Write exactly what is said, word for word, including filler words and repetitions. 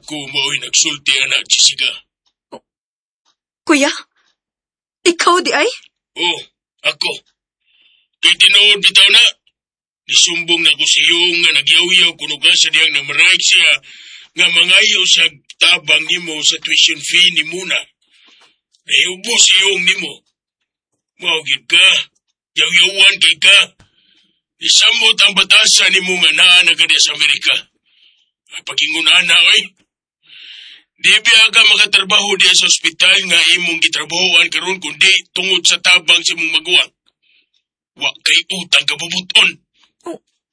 Ako mao'y nagsulti, anak Jessica. Kuya, ikaw di ay? Oh, ako. Kay tinuod bitaw na. Nisumbong na ko sa iyo nga nagyaw-yaw kuno ka sa diyang namarayag siya nga mangayo sa tabang nimo sa tuition fee ni Muna. Naiubos iyong nimo. Maugid ka, yaw-yawan kay ka. Isamot ang batasan ni mo nga naa na ka sa Amerika. Pagingunan na, oy. Di biya ka makatrabaho diya sa ospital nga imong gitrabahoan karon kundi tungod sa tabang sa mong maguwang. Wa kay utang kabubuton. Oh,